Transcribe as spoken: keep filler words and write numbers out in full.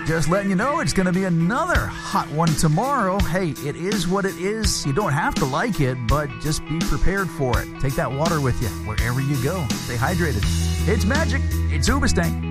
Just letting you know it's going to be another hot one tomorrow. Hey, it is what it is. You don't have to like it, but just be prepared for it. Take that water with you wherever you go. Stay hydrated. It's magic. It's Hoobastank.